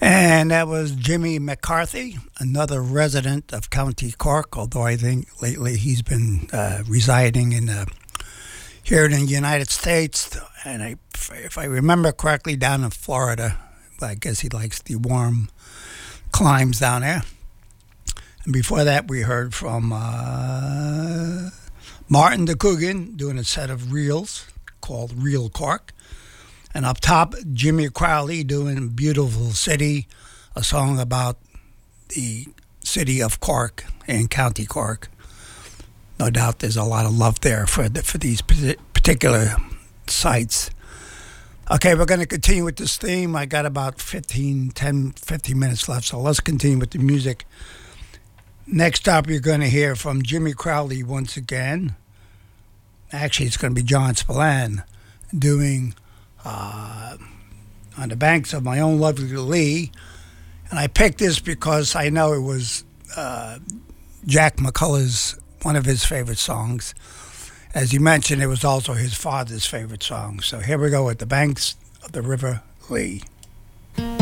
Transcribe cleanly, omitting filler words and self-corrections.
And that was Jimmy McCarthy, another resident of County Cork, although I think lately he's been residing here in the United States. And if I remember correctly, down in Florida. I guess he likes the warm climes down there. And before that, we heard from Martin the Coogan doing a set of reels called Real Cork. And up top, Jimmy Crowley doing Beautiful City, a song about the city of Cork and County Cork. No doubt there's a lot of love there for these particular sites. Okay, we're going to continue with this theme. I got about 15 minutes left, so let's continue with the music. Next up, you're going to hear from Jimmy Crowley once again. Actually, it's going to be John Spillane doing On the Banks of My Own Lovely Lee. And I picked this because I know it was Jack McCullough's, one of his favorite songs. As you mentioned, it was also his father's favorite song. So here we go with The Banks of the River Lee.